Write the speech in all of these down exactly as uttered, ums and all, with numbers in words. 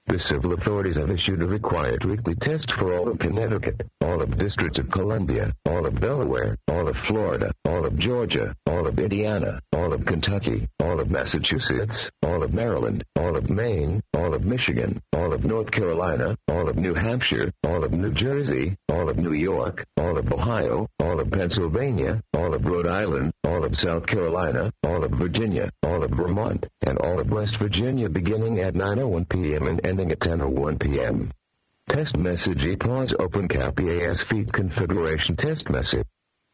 The civil authorities have issued a required weekly test for all of Connecticut, all of District of Columbia, all of Delaware, all of Florida, all of Georgia, all of Indiana, all of Kentucky, all of Massachusetts, all of Maryland, all of Maine, all of Michigan, all of North Carolina, all of New Hampshire, all of New Jersey, all of New York, all of Ohio, all of Pennsylvania, all of Rhode Island, all of South Carolina, all of Virginia, all of Vermont, and all of West Virginia beginning at nine oh one p.m. and ending at ten oh one p.m. Test message E pause open cap E A S feed configuration test message.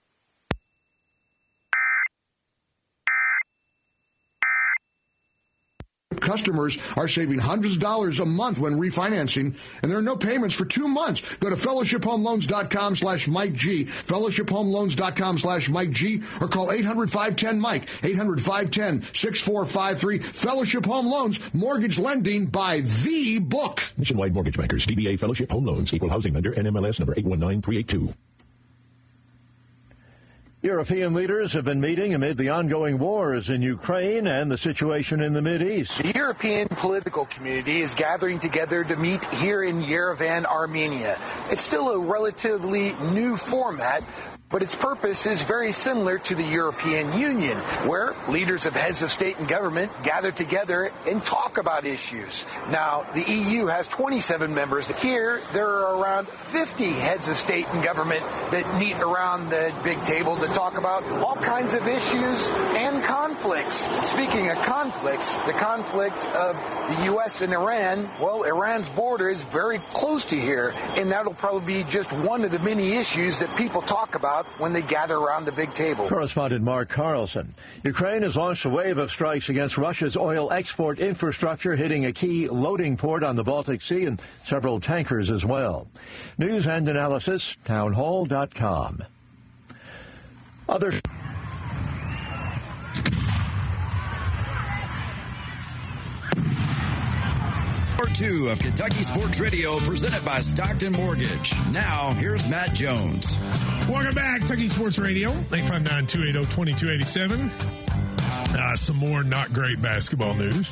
Customers are saving hundreds of dollars a month when refinancing, and there are no payments for two months. Go to fellowshiphomeloans.com slash Mike G, fellowshiphomeloans.com slash Mike G, or call eight hundred, five ten, Mike, eight hundred, five ten, six four five three. Fellowship Home Loans, mortgage lending by the book. Nationwide Mortgage Bankers, D B A Fellowship Home Loans, Equal Housing Lender, N M L S number eight one nine three eight two. European leaders have been meeting amid the ongoing wars in Ukraine and the situation in the Mideast. The European political community is gathering together to meet here in Yerevan, Armenia. It's still a relatively new format, but its purpose is very similar to the European Union, where leaders of heads of state and government gather together and talk about issues. Now, the E U has twenty-seven members. Here, there are around fifty heads of state and government that meet around the big table to talk about all kinds of issues and conflicts. Speaking of conflicts, the conflict of the U S and Iran, well, Iran's border is very close to here, and that'll probably be just one of the many issues that people talk about when they gather around the big table. Correspondent Mark Carlson. Ukraine has launched a wave of strikes against Russia's oil export infrastructure, hitting a key loading port on the Baltic Sea and several tankers as well. News and analysis, townhall dot com. Other... Two of Kentucky Sports Radio, presented by Stockton Mortgage. Now, here's Matt Jones. Welcome back, Kentucky Sports Radio, eight five nine, two eight zero, two two eight seven. Uh, some more not great basketball news.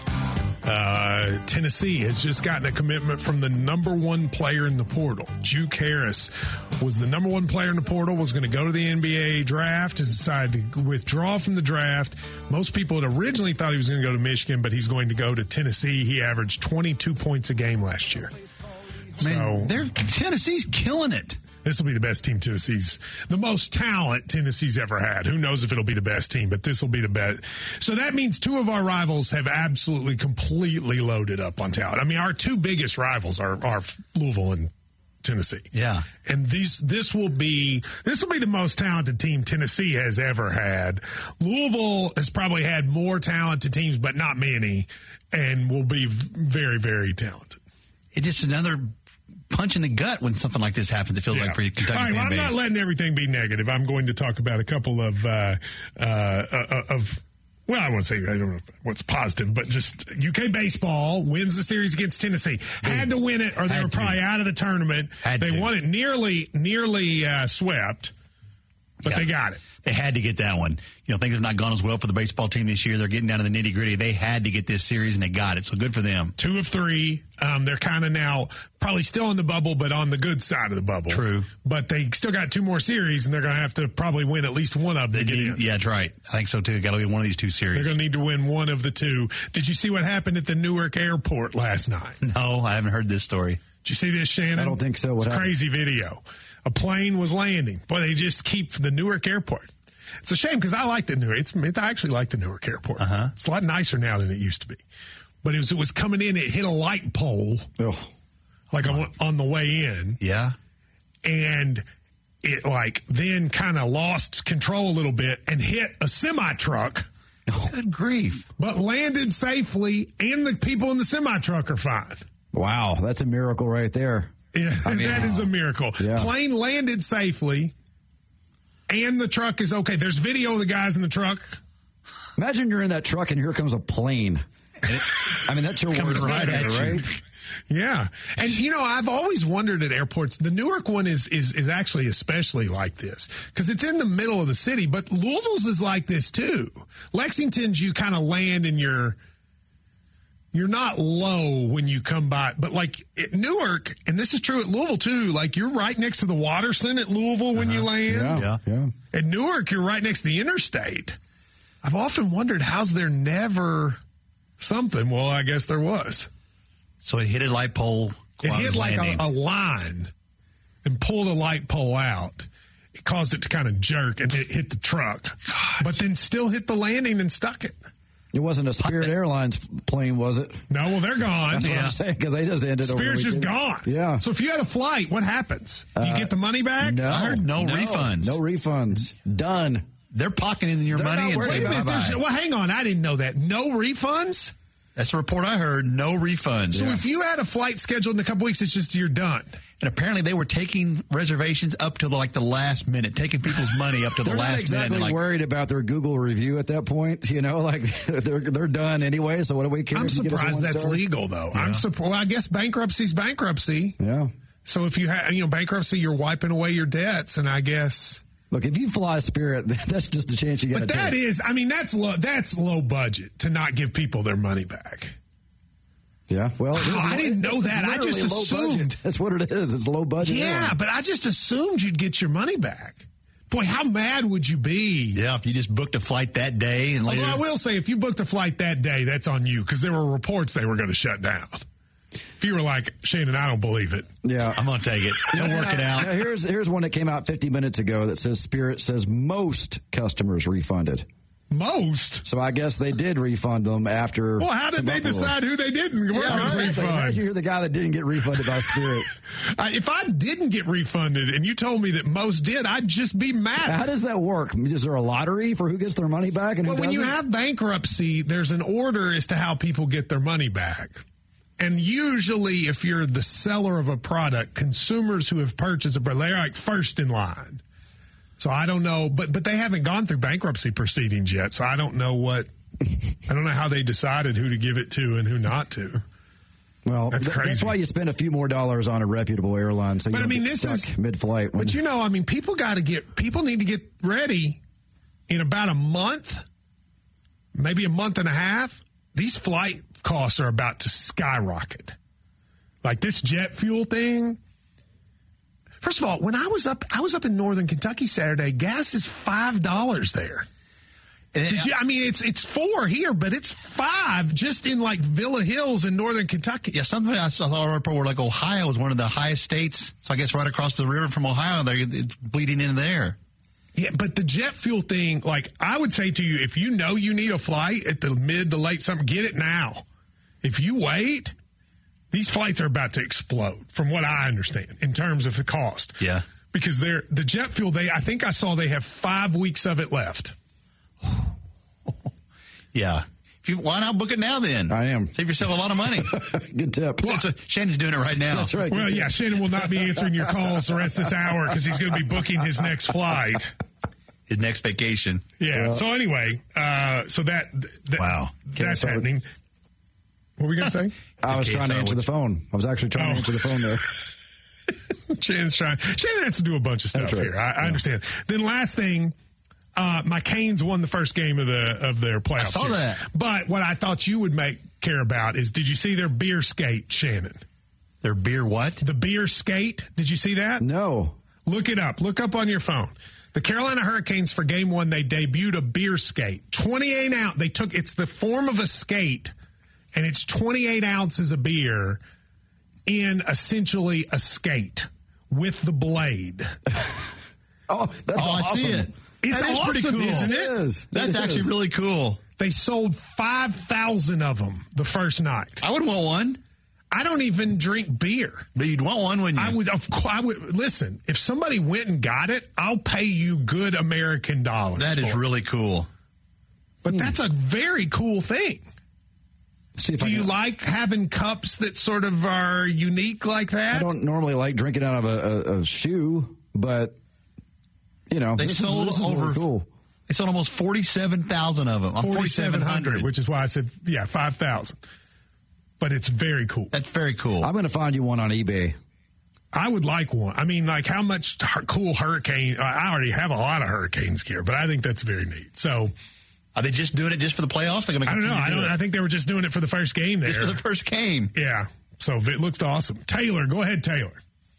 Uh, Tennessee has just gotten a commitment from the number one player in the portal. Juke Harris was the number one player in the portal, was going to go to the N B A draft, has decided to withdraw from the draft. Most people had originally thought he was going to go to Michigan, but he's going to go to Tennessee. He averaged twenty-two points a game last year. Man, so, they're, Tennessee's killing it. This will be the best team Tennessee's, the most talent Tennessee's ever had. Who knows if it'll be the best team, but this will be the best. So that means two of our rivals have absolutely completely loaded up on talent. I mean, our two biggest rivals are, are Louisville and Tennessee. Yeah. And these, this will be, this will be the most talented team Tennessee has ever had. Louisville has probably had more talented teams, but not many, and will be very, very talented. It's just another punch in the gut when something like this happens. It feels yeah. like for your Kentucky All right, well, fan base. I'm not letting everything be negative. I'm going to talk about a couple of, uh, uh, uh, of, well, I won't say, I don't know what's positive, but just U K baseball wins the series against Tennessee. Had to win it or they Had were to. probably out of the tournament. Had they to. won it nearly, nearly, uh, swept, but Yeah. they got it. They had to get that one. You know, things have not gone as well for the baseball team this year. They're getting down to the nitty gritty. They had to get this series and they got it. So good for them. Two of three. Um, they're kind of now probably still in the bubble, but on the good side of the bubble. True. But they still got two more series and they're going to have to probably win at least one of them. They to get need, in. yeah, that's right. I think so too. Got to be one of these two series. They're going to need to win one of the two. Did you see what happened at the Newark airport last night? No, I haven't heard this story. Did you see this, Shannon? I don't think so. What It's a crazy video. A plane was landing. Boy, they just keep the Newark airport. It's a shame because I like the Newark. It's, I actually like the Newark airport. Uh-huh. It's a lot nicer now than it used to be. But it was, it was coming in. It hit a light pole, Oh. like on, on the way in. Yeah. And it like then kind of lost control a little bit and hit a semi truck. Good grief. But landed safely, and the people in the semi truck are fine. Wow, that's a miracle right there. Yeah, I mean, that is a miracle. Yeah. Plane landed safely, and the truck is okay. There's video of the guys in the truck. Imagine you're in that truck and here comes a plane. I mean, that's your worst right nightmare, at you. right? Yeah. And, you know, I've always wondered at airports, the Newark one is, is, is actually especially like this because it's in the middle of the city, but Louisville's is like this too. Lexington's, you kind of land and you're, you're not low when you come by. But like at Newark, and this is true at Louisville too, like you're right next to the Watterson at Louisville when uh-huh. you land. Yeah, yeah, yeah. At Newark, you're right next to the interstate. I've often wondered, how's there never something? Well, I guess there was. So it hit a light pole. It hit like a, a line and pulled a light pole out. It caused it to kind of jerk and it hit the truck. Gosh. But then still hit the landing and stuck it. It wasn't a Spirit Airlines plane, was it? No, well, they're gone. That's yeah. what I'm saying, because they just ended over. Spirit's just gone. Yeah. So if you had a flight, what happens? Do you Uh, get the money back? No. I heard no, no refunds. No refunds. Done. They're pocketing your They're money not and worried saying Wait a minute, bye-bye. there's- well, hang on. I didn't know that. No refunds? That's the report I heard. No refunds. So if you had a flight scheduled in a couple weeks, it's just you're done. And apparently they were taking reservations up to the, like the last minute, taking people's money up to the They're last not exactly minute. Like, worried about their Google review at that point. You know, like they're they're done anyway. So what do we care? I'm if you get us a surprised one that's star? legal, though. Yeah. I'm surprised. Well, I guess bankruptcy's bankruptcy. Yeah. So if you have, you know, bankruptcy, you're wiping away your debts, and I guess. Look, if you fly Spirit, that's just a chance you got to But take. that is, I mean, that's low. That's low budget to not give people their money back. Yeah, well, it is Oh, I low- didn't know it's that. I literally just low assumed. budget. That's what it is. It's low budget. Yeah, airline. but I just assumed you'd get your money back. Boy, how mad would you be? yeah, if you just booked a flight that day and later. Although I will say, if you booked a flight that day, that's on you because there were reports they were going to shut down. If you were like, Shannon, I don't believe it. Yeah. I'm going to take it. They'll work it out. Now, here's here's one that came out fifty minutes ago that says Spirit says most customers refunded. Most. So I guess they did refund them after. Well, how did some they uproar. decide who they didn't Yeah, yeah, exactly. refund? Imagine you're the guy that didn't get refunded by Spirit. Uh, if I didn't get refunded and you told me that most did, I'd just be mad. How does that work? Is there a lottery for who gets their money back and Well, who when you doesn't? have bankruptcy, there's an order as to how people get their money back. And usually, if you're the seller of a product, consumers who have purchased a product, they're like first in line. So I don't know, but but they haven't gone through bankruptcy proceedings yet. So I don't know what, I don't know how they decided who to give it to and who not to. Well, That's th- crazy. that's why you spend a few more dollars on a reputable airline. So you But, I don't mean, get this stuck is- mid-flight. when- But you know, I mean, people got to get, people need to get ready in about a month, maybe a month and a half. These flight costs are about to skyrocket. Like this jet fuel thing. First of all, when I was up, I was up in Northern Kentucky Saturday. Gas is five dollars there. And Did you, I mean, it's it's four here, but it's five just in like Villa Hills in Northern Kentucky. Yeah, something I saw a report where like Ohio is one of the highest states. So I guess right across the river from Ohio, they're it's bleeding in there. Yeah, but the jet fuel thing, like I would say to you, if you know you need a flight at the mid to late summer, get it now. If you wait, these flights are about to explode, from what I understand, in terms of the cost. Yeah. Because they're the jet fuel, they I think I saw they have five weeks of it left. Yeah. If you, why not book it now then? I am. Save yourself a lot of money. Good tip. That's what, Shannon's doing it right now. That's right. Well, Good tip. yeah, Shannon will not be answering your calls the rest of this hour because he's going to be booking his next flight. His next vacation. Yeah. Well- so anyway, uh, so that, that Wow. that's Okay, so- happening. What were we going to say? I was Okay, trying to so answer the which- phone. I was actually trying Oh. to answer the phone there. Shannon's trying. Shannon has to do a bunch of stuff That's right. here. I, I Yeah. understand. Then last thing, uh, my Canes won the first game of the of their playoff I saw series. that. But what I thought you would make care about is, did you see their beer skate, Shannon? Their beer what? The beer skate. Did you see that? No. Look it up. Look up on your phone. The Carolina Hurricanes for game one, they debuted a beer skate. twenty-eight ounce. They took, it's the form of a skate, and it's twenty-eight ounces of beer in essentially a skate with the blade. Oh, that's Oh, I awesome. see it. It's That is awesome, pretty cool. isn't It it? is. That's It actually is. really cool. They sold five thousand of them the first night. I would want one. I don't even drink beer. But you'd want one, wouldn't you? I would, of course, I would, listen, if somebody went and got it, I'll pay you good American dollars. That is for it. really cool. But that's a very cool thing. See if Do I you can- like having cups that sort of are unique like that? I don't normally like drinking out of a, a, a shoe, but you know, They this is- sold this is really over- cool. They sold almost forty-seven thousand of them. On forty-seven hundred, which is why I said, yeah, five thousand. But it's very cool. That's very cool. I'm going to find you one on eBay. I would like one. I mean, like how much hu- cool hurricane, I already have a lot of Hurricanes gear, but I think that's very neat. So Are they just doing it just for the playoffs? They're going to I don't know. I, don't, it. I think they were just doing it for the first game there. Just for the first game. Yeah. So it looks awesome. Taylor, go ahead, Taylor.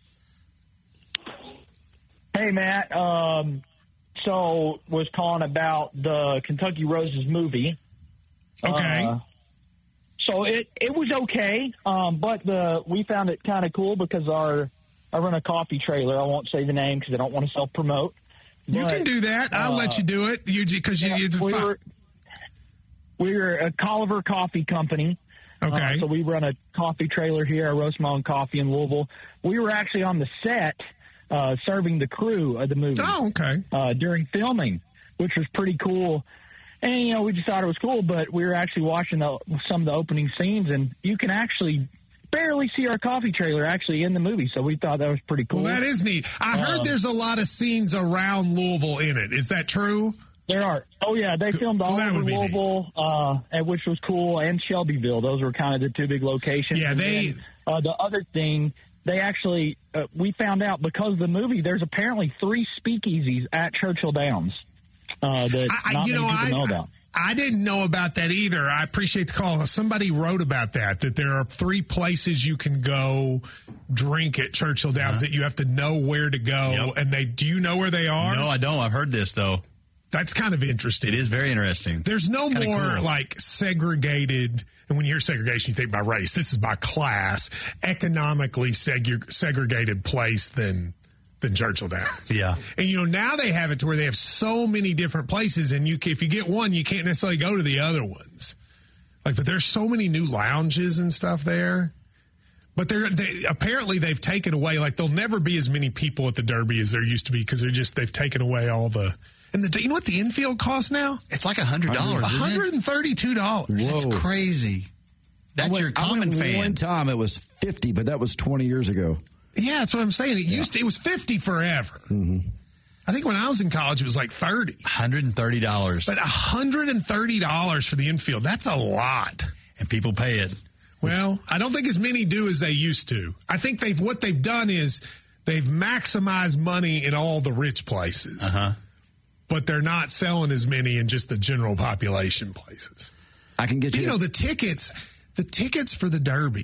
Hey, Matt. Um, so was calling about the Kentucky Roses movie. Okay. Uh, so it, it was okay, um, but the we found it kind of cool because our I run a coffee trailer. I won't say the name because I don't want to self-promote. You but, can do that. I'll uh, let you do it. You because you, yeah, you we were we were a Colliver Coffee Company. Okay. Uh, so we run a coffee trailer here. I roast my own coffee in Louisville. We were actually on the set uh, serving the crew of the movie. Oh, okay. Uh, during filming, which was pretty cool. And, you know, we just thought it was cool, but we were actually watching the, some of the opening scenes, and you can actually barely see our coffee trailer actually in the movie. So we thought that was pretty cool. Well, that is neat. I heard Um, there's a lot of scenes around Louisville in it. Is that true? There are. Oh, yeah. They filmed all Well, that over would be Louisville, uh, and which was cool, and Shelbyville. Those were kind of the two big locations. Yeah, And they- then, uh, the other thing, they actually, uh, we found out because of the movie, there's apparently three speakeasies at Churchill Downs uh, that I, not you many know, people I, know about. I didn't know about that either. I appreciate the call. Somebody wrote about that, that there are three places you can go drink at Churchill Downs, uh-huh. that you have to know where to go. Yep. And they, do you know where they are? No, I don't. I've heard this, though. That's kind of interesting. It is very interesting. There's no Kinda more cool. like segregated, and when you hear segregation, you think by race. This is by class, economically seg- segregated place than than Churchill Downs. Yeah. And, you know, now they have it to where they have so many different places, and you can, if you get one, you can't necessarily go to the other ones. Like, but there's so many new lounges and stuff there. But they're they, apparently they've taken away, like, there'll never be as many people at the Derby as there used to be because they're just they've taken away all the. And the, you know what the infield costs now? It's like one hundred dollars. one hundred thirty-two dollars. That's crazy. That's went, your common I went fan. One time it was fifty, but that was twenty years ago. Yeah, that's what I'm saying. It yeah. used to, it was fifty forever. Mm-hmm. I think when I was in college, it was like thirty. one hundred thirty dollars. But one hundred thirty dollars for the infield, that's a lot. And people pay it. Well, I don't think as many do as they used to. I think they've what they've done is they've maximized money in all the rich places. Uh-huh. But they're not selling as many in just the general population places. I can get you. You know, the tickets, the tickets for the Derby,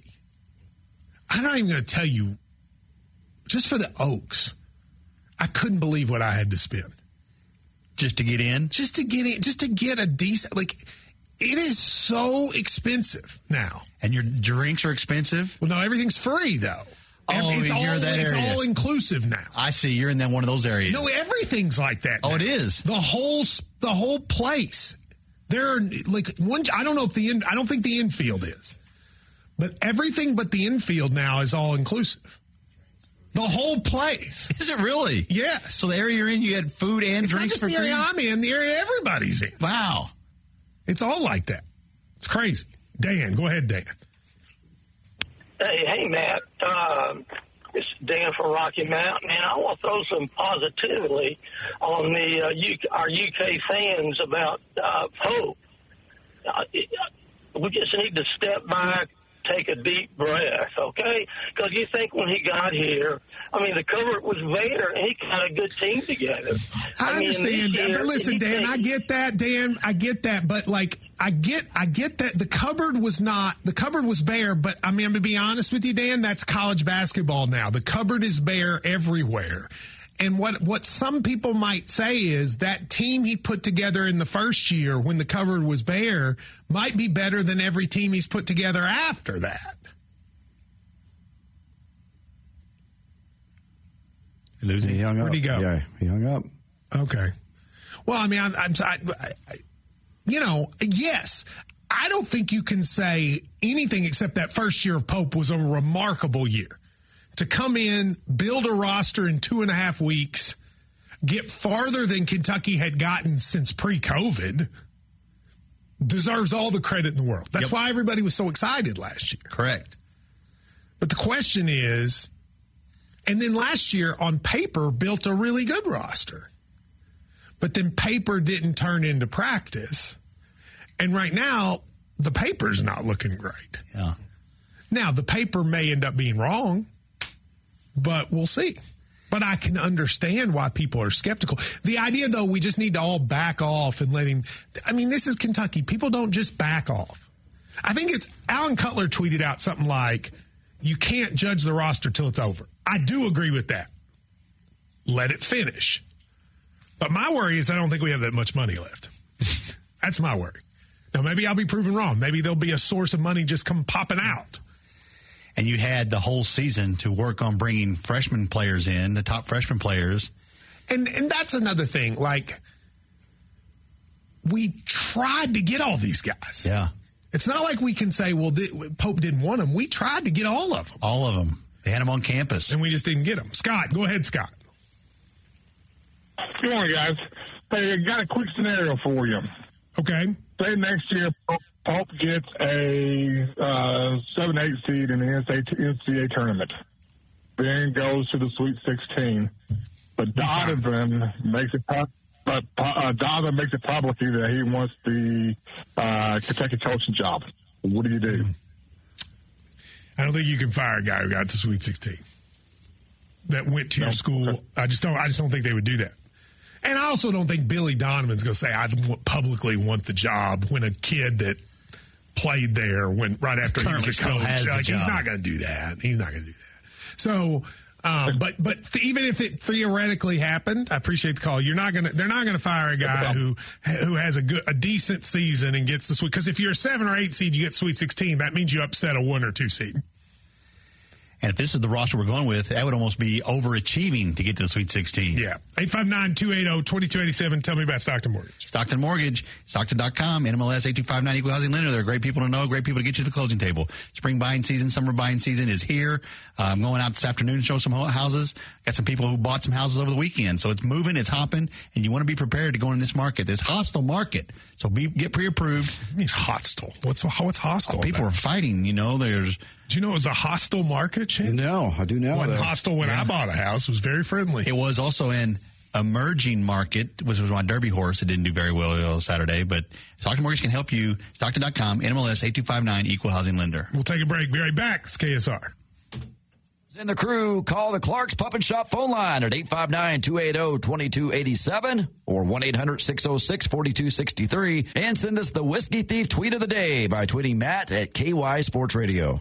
I'm not even going to tell you, just for the Oaks, I couldn't believe what I had to spend. Just to get in? Just to get in, just to get a decent, like, it is so expensive now. And your drinks are expensive? Well, no, everything's free, though. Oh, it's you're all, that it's area. all inclusive now. I see. You're in that one of those areas. No, everything's like that now. Oh, it is? The whole, the whole place. There are, like, one, I don't know if the, in, I don't think the infield is. But everything but the infield now is all inclusive. The whole place. Is it really? Yes. So the area you're in, you had food and It's not drinks just for the free? area I'm in, the area everybody's in. Wow. It's all like that. It's crazy. Dan, go ahead, Dan. Hey, hey, Matt. Um, it's Dan from Rocky Mountain, and I want to throw some positivity on the uh, U- our U K fans about uh, Pope. Uh, it, we just need to step back, take a deep breath, okay? Because you think when he got here, I mean, the cupboard was there, and he got a good team together. I, I mean, understand this that, year, but listen, he Dan, thinks- I get that, Dan, I get that, but like, I get, I get that the cupboard was not, the cupboard was bare, but I mean, I'm gonna be honest with you, Dan, that's college basketball now. The cupboard is bare everywhere. And what, what some people might say is that team he put together in the first year when the cupboard was bare might be better than every team he's put together after that. Losing. He hung up. Where'd he go? Yeah, he hung up. Okay. Well, I mean, I'm, I'm I, I, you know, yes, I don't think you can say anything except that first year of Pope was a remarkable year. To come in, build a roster in two and a half weeks, get farther than Kentucky had gotten since pre-COVID, deserves all the credit in the world. That's Yep. why everybody was so excited last year. Correct. But the question is, and then last year on paper built a really good roster. But then paper didn't turn into practice. And right now, the paper's not looking great. Yeah. Now, the paper may end up being wrong, but we'll see. But I can understand why people are skeptical. The idea, though, we just need to all back off and let him. I mean, this is Kentucky. People don't just back off. I think it's Alan Cutler tweeted out something like, you can't judge the roster till it's over. I do agree with that. Let it finish. But my worry is I don't think we have that much money left. That's my worry. Now, maybe I'll be proven wrong. Maybe there'll be a source of money just come popping out. And you had the whole season to work on bringing freshman players in, the top freshman players. And and that's another thing. Like, we tried to get all these guys. Yeah. It's not like we can say, well, th- Pope didn't want them. We tried to get all of them. All of them. They had them on campus. And we just didn't get them. Scott, go ahead, Scott. Good morning, guys. Hey, I got a quick scenario for you. Okay. Say next year Pope gets a uh, seven eight seed in the N C A A tournament, then goes to the Sweet sixteen. But Donovan makes it pop, but uh, Donovan makes it publicly that he wants the uh, Kentucky coaching job. What do you do? I don't think you can fire a guy who got to Sweet sixteen that went to No. your school. I just don't. I just don't think they would do that. And I also don't think Billy Donovan's going to say, I publicly want the job when a kid that played there went right after he was a Currently still has coach. the Like, he's job. not going to do that. He's not going to do that. So, um, but but th- even if it theoretically happened, I appreciate the call. You're not going to. They're not going to fire a guy who who has a good a decent season and gets the Sweet. Because if you're a seven or eight seed, you get Sweet sixteen. That means you upset a one or two seed. And if this is the roster we're going with, that would almost be overachieving to get to the Sweet sixteen. Yeah. eight five nine, two eight zero, two two eight seven. Tell me about Stockton Mortgage. Stockton Mortgage, Stockton dot com, N M L S eight two five nine, Equal Housing Lender. They're great people to know, great people to get you to the closing table. Spring buying season, summer buying season is here. Uh, I'm going out this afternoon to show some ho- houses. Got some people who bought some houses over the weekend. So it's moving, it's hopping, and you want to be prepared to go in this market, this hostile market. So be get pre-approved. It means hostile. What's, what's hostile? Oh, people are fighting, you know, there's... Do you know it was a hostile market, Shane? No, I do know. When that. hostile when Yeah. I bought a house, it was very friendly. It was also an emerging market, which was my Derby horse. It didn't do very well Saturday, but Stockton Mortgage can help you. Stockton dot com, N M L S eight two five nine, Equal Housing Lender. We'll take a break. Be right back. It's K S R. In the crew, call the Clark's Pup and Shop phone line at eight five nine, two eight zero, two two eight seven or one eight hundred, six oh six, four two six three. And send us the Whiskey Thief tweet of the day by tweeting Matt at K Y Sports Radio.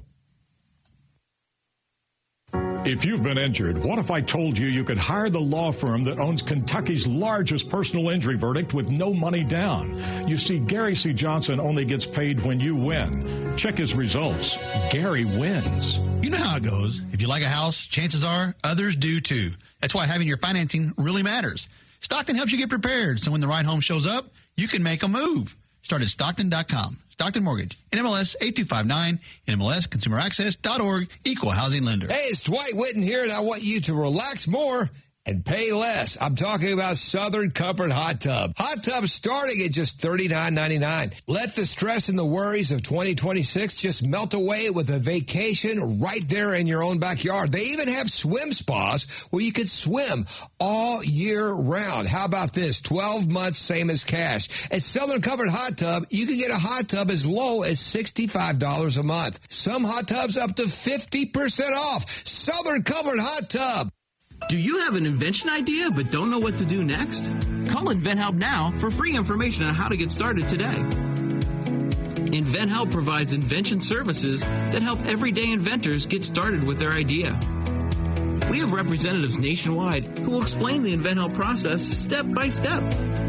If you've been injured, what if I told you you could hire the law firm that owns Kentucky's largest personal injury verdict with no money down? You see, Gary C. Johnson only gets paid when you win. Check his results. Gary wins. You know how it goes. If you like a house, chances are others do too. That's why having your financing really matters. Stockton helps you get prepared, so when the right home shows up, you can make a move. Start at Stockton dot com. Stockton Mortgage, N M L S eight two five nine, N M L S consumer access dot org, Equal Housing Lender. Hey, it's Dwight Whitten here, and I want you to relax more and pay less. I'm talking about Southern Comfort Hot Tub. Hot tubs starting at just thirty-nine ninety-nine. Let the stress and the worries of twenty twenty-six just melt away with a vacation right there in your own backyard. They even have swim spas where you can swim all year round. How about this? twelve months, same as cash. At Southern Comfort Hot Tub, you can get a hot tub as low as sixty-five dollars a month. Some hot tubs up to fifty percent off. Southern Comfort Hot Tub. Do you have an invention idea but don't know what to do next? Call InventHelp now for free information on how to get started today. InventHelp provides invention services that help everyday inventors get started with their idea. We have representatives nationwide who will explain the InventHelp process step by step.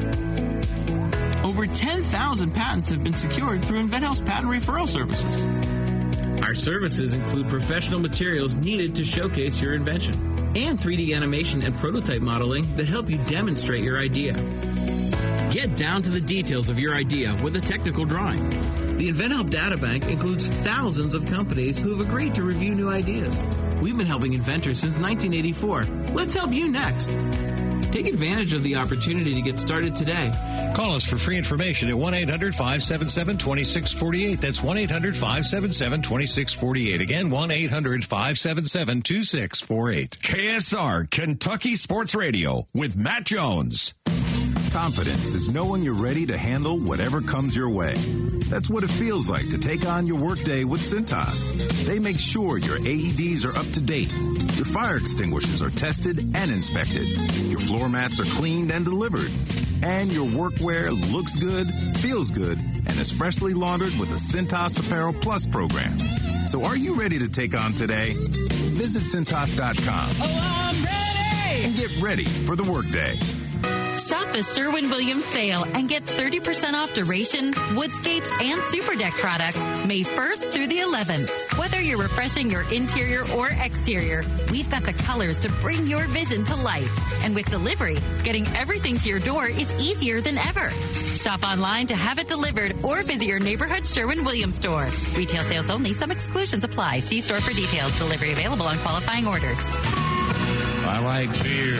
Over ten thousand patents have been secured through InventHelp's patent referral services. Our services include professional materials needed to showcase your invention and three D animation and prototype modeling that help you demonstrate your idea. Get down to the details of your idea with a technical drawing. The InventHelp Databank includes thousands of companies who have agreed to review new ideas. We've been helping inventors since nineteen eighty-four. Let's help you next. Take advantage of the opportunity to get started today. Call us for free information at one eight hundred, five seven seven, two six four eight. That's one eight hundred, five seven seven, two six four eight. Again, one eight hundred, five seven seven, two six four eight. K S R, Kentucky Sports Radio, with Matt Jones. Confidence is knowing you're ready to handle whatever comes your way. That's what it feels like to take on your workday with Cintas. They make sure your A E Ds are up to date, your fire extinguishers are tested and inspected, your floor mats are cleaned and delivered, and your workwear looks good, feels good, and is freshly laundered with the Cintas Apparel Plus program. So are you ready to take on today? Visit Cintas dot com. Oh, I'm ready! And get ready for the workday. Shop the Sherwin-Williams sale and get thirty percent off Duration, Woodscapes, and Super Deck products May first through the eleventh. Whether you're refreshing your interior or exterior, we've got the colors to bring your vision to life. And with delivery, getting everything to your door is easier than ever. Shop online to have it delivered or visit your neighborhood Sherwin-Williams store. Retail sales only. Some exclusions apply. See store for details. Delivery available on qualifying orders. I like beer.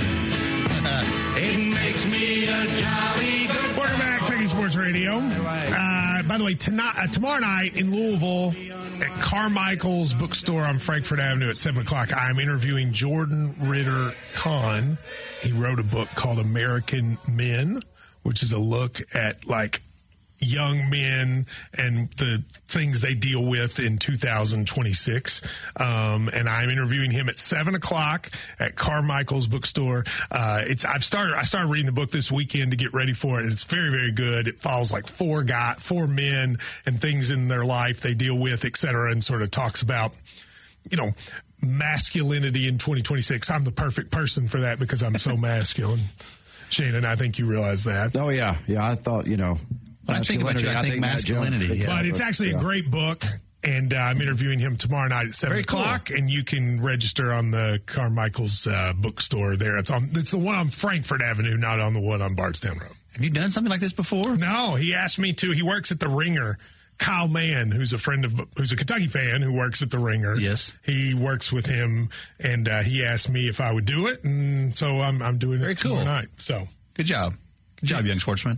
It makes me a jolly good. Welcome back, Taggy Sports Radio. Uh, by the way, tonight, uh, tomorrow night in Louisville at Carmichael's Bookstore on Frankfort Avenue at seven o'clock, I'm interviewing Jordan Ritter Kahn. He wrote a book called American Men, which is a look at, like, young men and the things they deal with in two thousand twenty-six. Um, and I'm interviewing him at seven o'clock at Carmichael's Bookstore. Uh, it's, I've started, I started reading the book this weekend to get ready for it. And it's very, very good. It follows like four guy, four men and things in their life they deal with, et cetera, and sort of talks about, you know, masculinity in twenty twenty-six. I'm the perfect person for that because I'm so masculine. Shannon, I think you realize that. Oh, yeah. Yeah, I thought, you know. When I think about you, I, I think, think masculinity. Yeah. But it's actually yeah. a great book, and uh, I'm interviewing him tomorrow night at seven Very o'clock, cool. and you can register on the Carmichael's uh, bookstore there. It's on. It's the one on Frankfort Avenue, not on the one on Bardstown Road. Have you done something like this before? No, he asked me to. He works at the Ringer. Kyle Mann, who's a friend of, who's a Kentucky fan who works at the Ringer. Yes. He works with him, and uh, he asked me if I would do it, and so I'm, I'm doing Very it cool. tomorrow night. So Good job. Good job, young sportsman.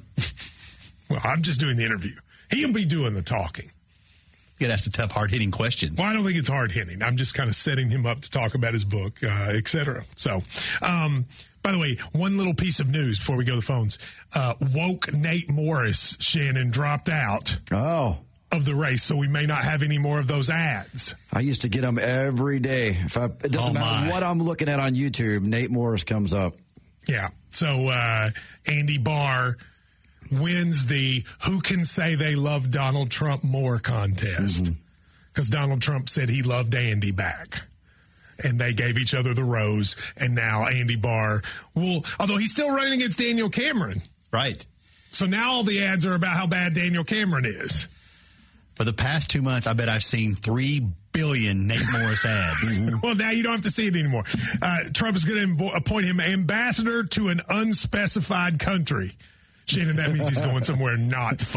Well, I'm just doing the interview. He'll be doing the talking. You get asked the tough, hard-hitting questions. Well, I don't think it's hard-hitting. I'm just kind of setting him up to talk about his book, uh, et cetera. So, um, by the way, one little piece of news before we go to the phones. Uh, woke Nate Morris, Shannon, dropped out. Oh. Of the race, so we may not have any more of those ads. I used to get them every day. If I, it doesn't oh matter what I'm looking at on YouTube, Nate Morris comes up. Yeah. So uh, Andy Barr wins the Who Can Say They Love Donald Trump More contest because mm-hmm. Donald Trump said he loved Andy back. And they gave each other the rose. And now Andy Barr will, although he's still running against Daniel Cameron. Right. So now all the ads are about how bad Daniel Cameron is. For the past two months, I bet I've seen three billion Nate Morris ads. Well, now you don't have to see it anymore. Uh, Trump is going to appoint him ambassador to an unspecified country. Shannon, that means he's going somewhere not fun.